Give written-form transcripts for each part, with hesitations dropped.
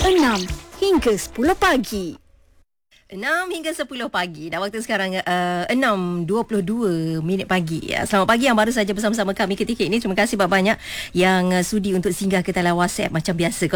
6 hingga 10 pagi. 6 hingga 10 pagi. Dan waktu sekarang 6:22 pagi. Selamat pagi yang baru saja bersama-sama kami ketika ini. Terima kasih banyak yang sudi untuk singgah ke talian WhatsApp macam biasa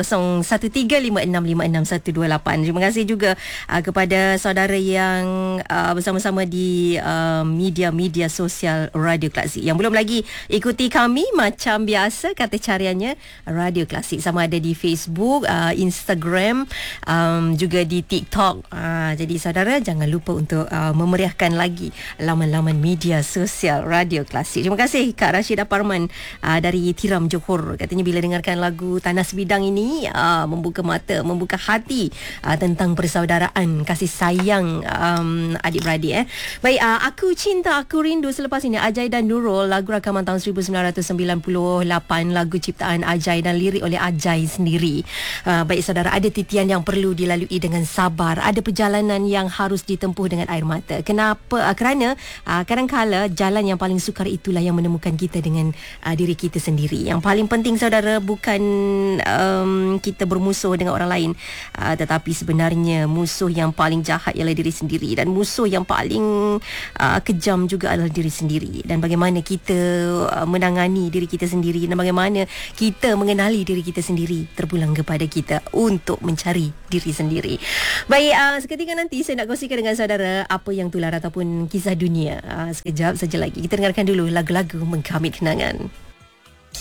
0135665128. Terima kasih juga kepada saudara yang bersama-sama di media-media sosial Radio Klasik. Yang belum lagi ikuti kami macam biasa, kata cariannya Radio Klasik. Sama ada di Facebook, Instagram, juga di TikTok. Jadi saudara jangan lupa untuk memeriahkan lagi laman-laman media sosial Radio Klasik. Terima kasih Kak Rashidah Parman dari Tiram Johor. Katanya bila dengarkan lagu Tanah Sebidang ini membuka mata, membuka hati tentang persaudaraan, kasih sayang adik-beradik. Baik, Aku Cinta Aku Rindu selepas ini Ajai dan Nurul, lagu rakaman tahun 1998, lagu ciptaan Ajai dan lirik oleh Ajai sendiri. Baik saudara, ada titian yang perlu dilalui dengan sabar, ada perjalanan yang harus ditempuh dengan air mata. Kenapa? Kerana kadang-kala jalan yang paling sukar itulah yang menemukan kita dengan diri kita sendiri. Yang paling penting saudara, bukan kita bermusuh dengan orang lain, tetapi sebenarnya musuh yang paling jahat ialah diri sendiri, dan musuh yang paling kejam juga adalah diri sendiri. Dan bagaimana kita menangani diri kita sendiri, dan bagaimana kita mengenali diri kita sendiri terpulang kepada kita untuk mencari diri sendiri. Baik, seketika nanti saya nak kongsikan dengan saudara apa yang tular ataupun kisah dunia. Sekejap saja lagi. Kita dengarkan dulu lagu-lagu mengkamit kenangan.